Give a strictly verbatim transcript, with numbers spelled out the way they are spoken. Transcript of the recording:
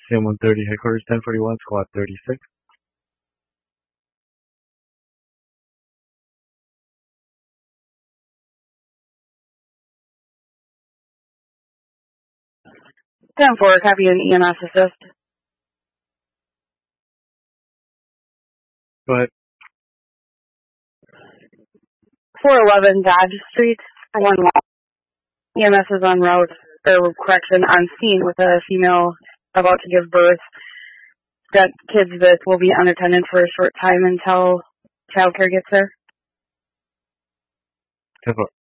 C M one thirty, headquarters ten forty-one, squad thirty-six. ten four, copy an E M S assist. Go ahead. four eleven Dodge Street, one one. E M S is en route, or correction, on scene with a female about to give birth. Got kids that will be unattended for a short time until childcare gets there. ten four.